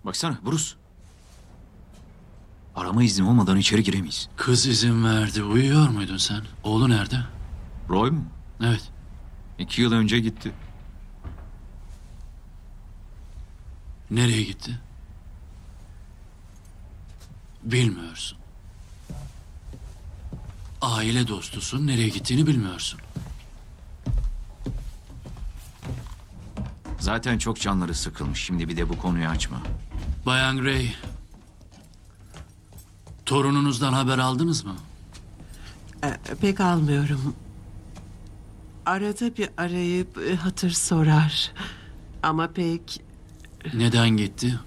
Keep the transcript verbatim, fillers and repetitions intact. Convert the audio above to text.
Baksana Bruce. Arama izni olmadan içeri giremeyiz. Kız izin verdi. Uyuyor muydun sen? Oğlu nerede? Roy mu? Evet. İki yıl önce gitti. Nereye gitti? Bilmiyorsun. Aile dostusun. Nereye gittiğini bilmiyorsun. Zaten çok canları sıkılmış. Şimdi bir de bu konuyu açma. Bayan Gray. Torununuzdan haber aldınız mı? Ee, pek almıyorum. Arada bir arayıp e, hatır sorar. Ama pek Neden gitti?